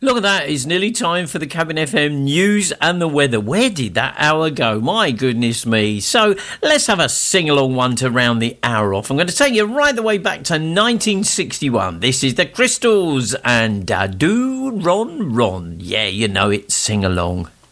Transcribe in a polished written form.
Look at that, it's nearly time for the Cabin FM news and the weather. Where did that hour go? My goodness me. So let's have a sing-along one to round the hour off. I'm going to take you right the way back to 1961. This is the Crystals and Do Ron Ron. Yeah, you know it, sing along.